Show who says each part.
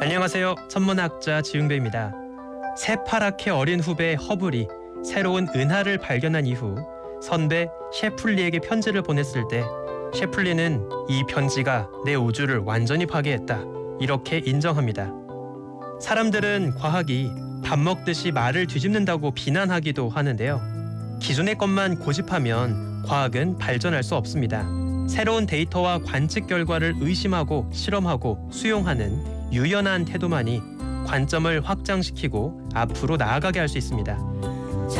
Speaker 1: 안녕하세요. 천문학자 지웅배입니다. 새파랗게 어린 후배 허블이 새로운 은하를 발견한 이후 선배 셰플리에게 편지를 보냈을 때 셰플리는 이 편지가 내 우주를 완전히 파괴했다, 이렇게 인정합니다. 사람들은 과학이 밥 먹듯이 말을 뒤집는다고 비난하기도 하는데요. 기존의 것만 고집하면 과학은 발전할 수 없습니다. 새로운 데이터와 관측 결과를 의심하고 실험하고 수용하는 유연한 태도만이 관점을 확장시키고 앞으로 나아가게 할 수 있습니다.